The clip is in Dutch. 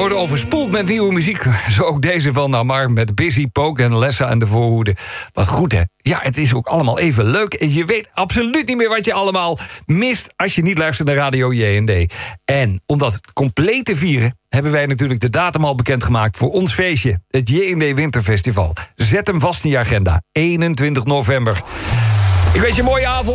worden overspoeld met nieuwe muziek. Zo ook deze van Namar met Busy, Poke en Lessa en de voorhoede. Wat goed, hè? Ja, het is ook allemaal even leuk. En je weet absoluut niet meer wat je allemaal mist als je niet luistert naar Radio JND. En om dat compleet te vieren hebben wij natuurlijk de datum al bekendgemaakt voor ons feestje. Het JND Winterfestival. Zet hem vast in je agenda. 21 november. Ik wens je een mooie avond.